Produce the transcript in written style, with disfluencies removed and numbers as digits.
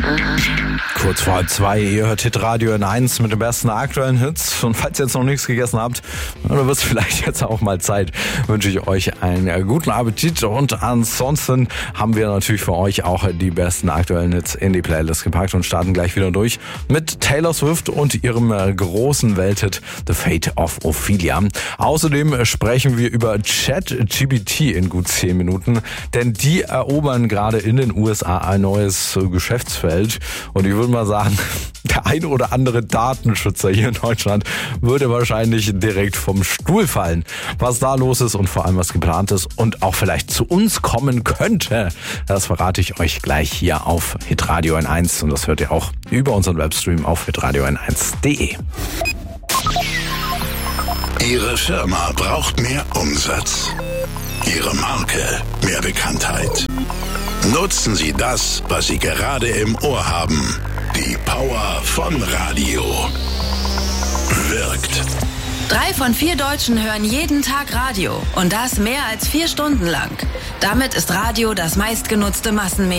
Kurz vor 2, ihr hört Hitradio N1 mit den besten aktuellen Hits. Und falls ihr jetzt noch nichts gegessen habt, dann wird es vielleicht jetzt auch mal Zeit, wünsche ich euch einen guten Appetit. Und ansonsten haben wir natürlich für euch auch die besten aktuellen Hits in die Playlist gepackt und starten gleich wieder durch mit Taylor Swift und ihrem großen Welthit The Fate of Ophelia. Außerdem sprechen wir über ChatGPT in gut 10 Minuten, denn die erobern gerade in den USA ein neues Geschäftsfeld. Und ich würde mal sagen, der ein oder andere Datenschützer hier in Deutschland würde wahrscheinlich direkt vom Stuhl fallen. Was da los ist und vor allem was geplant ist und auch vielleicht zu uns kommen könnte, das verrate ich euch gleich hier auf Hitradio N1 und das hört ihr auch über unseren Webstream auf hitradio n1.de. Ihre Firma braucht mehr Umsatz. Ihre Marke mehr Bekanntheit. Nutzen Sie das, was Sie gerade im Ohr haben. Die Power von Radio. Wirkt. 3 von 4 Deutschen hören jeden Tag Radio. Und das mehr als 4 Stunden lang. Damit ist Radio das meistgenutzte Massenmedium.